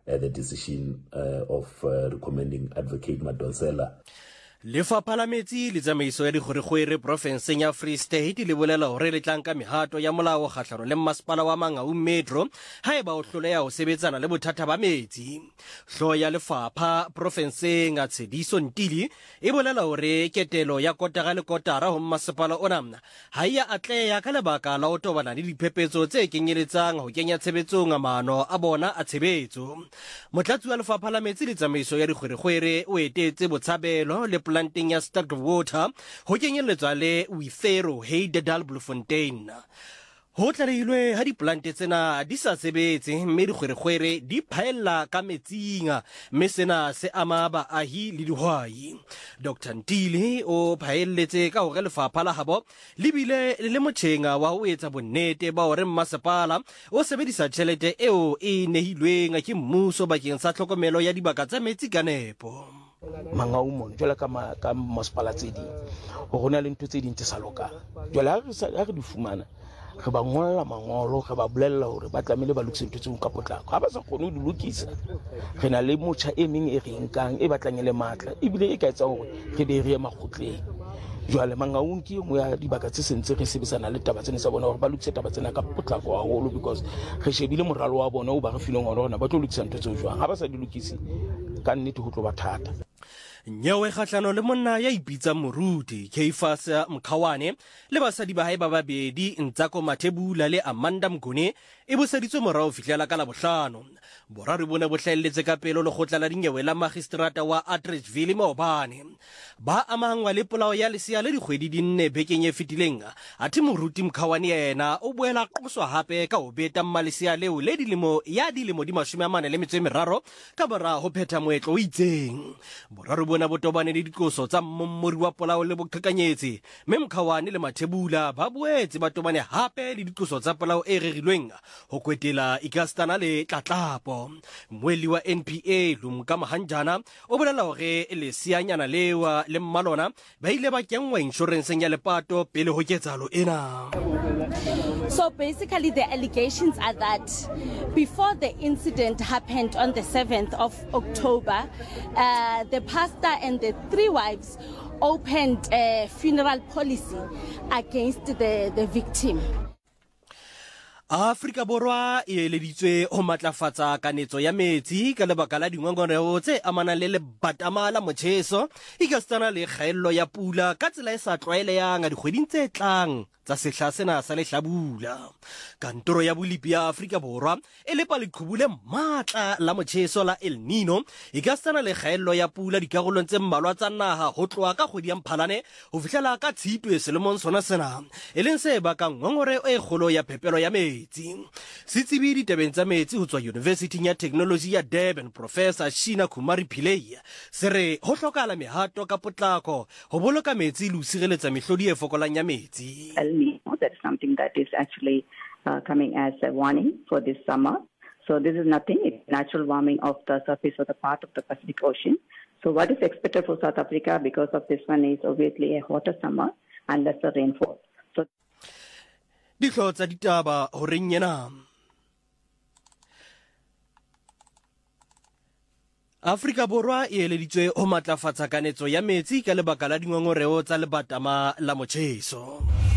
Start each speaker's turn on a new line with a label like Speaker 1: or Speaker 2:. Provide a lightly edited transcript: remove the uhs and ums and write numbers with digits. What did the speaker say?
Speaker 1: the decision of recommending Advocate Madonsela.
Speaker 2: Lefapha la metsi le tsamaiso ya dikgwerekgwere profenseng ya Free State le bolela hore le tlanka mehato ya molao kgahlano le masepala wa Mangaung Metro haeba o hloleha ho sebetsana le bothata ba metsi. Hlooho ya lefapha profenseng a Tshediso Ntili e bolela hore ketelo ya kotara le kotara ho masepala ona ha ia atleha ka lebaka la ho tobana le diphephetso tse kenyeletsang ho kenya tshebetsong maano a bona a tshebetso. Motlatsi wa lefapha la metsi le tsamaiso ya dikgwerekgwere o etetse Botshabelo le planting ya Sterkwater ho kenyelletswa le Uifero Heidedal Bloemfontein. Ho tlalehilwe ha diplante tsena di sa sebetse mme dikgwerekgwere di phaella ka metsinga mme sena se ama baahi le dihwai. Dr. Ntili o phaelletse ka hore lefapha la habo le bile le motjhenga wa ho etsa bonnete ba hore masepala o sebedisa tjhelete eo e nehilweng ke mmuso bakeng sa tlhokomelo ya dibaka tsa metsi ka nepo.
Speaker 3: Mangaung jwale ka masepala tse ding ho rona le ntho tse ding tse sa lokang. Jwale ha re di fumana re ba ngolla mangolo re ba bolella hore ba tlamehile ba lokise ntho tseo ka potlako. Ha ba sa kgone ho di lokisa re na le motjha e meng e re nkang e batlang le matla ebile e ka etsa hore re be re ye makgotleng. Jwale Mangaung ke nngwe ya dibaka tse sentse re sebetsana le taba tsena sa bona hore ba lokise taba tsena ka potlako haholo because re shebile moralo wa bona o ba re fileng hona ba tlo lokisa ntho tseo jwang. Ha ba sa di lokise ka nnete ho tlo ba thata.
Speaker 2: Nyewe kgahlano le monna ya ipitsang moruti Keifas Mkhawane le basadi ba hae ba babedi Ntsako Mathebula le Amanda Mgone e boseditswe morao fihlela ka la bohlano. Boraro bona bo hlahelletse ka pelo lekgotla la dinyewe la magistrata wa Atteridgeville maobane ba amangwa le polao ya lesea le dikgwedi di 4 bekeng e fetileng. Athe moruti Mkhawane yena o boela qoswa hape ka ho beta mmalesea leo le dilemo di 43 ka bora ho phetha moetlo o itseng. Boraro bona botobane le dikoso tsa mmommori wa polao le boqhekanyetsi mme Mkhawane le Mathebula ba boetse ba tobane hape le dikoso tsa polao e rerilweng ho kwetela ikastana le tlatlapo. Mweli wa NPA Lumka Mahanjana o bolela hore leseanyana lewa le mmalona ba ile ba kenngwa insurance ya lepato pele ho ketsahalo ena.
Speaker 4: So basically the allegations are that before the incident happened on the 7th of October, the pastor and the 3 wives opened a funeral policy against the victim.
Speaker 2: Afrika Borwa e eleditswe ho matlafatsa kanetso ya metsi ka lebaka la dingongoreo tse amanang le lebatama la motjheso ikastana le kgaello ya pula ka tsela e sa tlwaelehang dikgweding tse tlang tsa sehla sena sa lehlabula. Kantoro ya bolipi ya Afrika Borwa e lepa leqhubule matla la motjheso la El Nino ikastana le kgaello ya pula dikarolong tse mmalwa tsa naha ho tloha ka kgwedi ya Mphalane ho fihlela ka Tshitwe selemong sona sena e leng se bakang ngongoreo e kgolo ya phepelo ya metsi. Setsibi ditabeng tsa metsi ho tswa University ya Technology ya Durban Professor Shina Kumari Pillay se re ho hlokahala mehato ka potlako ho boloka metsi le ho sireletsa mehlodi e fokolang ya metsi.
Speaker 5: That is something that is actually coming as a warning for this summer. So this is nothing, it's natural warming of the surface of the part of the Pacific Ocean. So what is expected for South Africa because of this one is obviously a hotter summer and lesser rainfall. So
Speaker 2: Dihlotsa tsa ditaba ho reng yena. Afrika Borwa e eleditswe ho matlafatsa kanetso ya metsi ka lebaka la dingongoreo tsa lebatama la motjheso.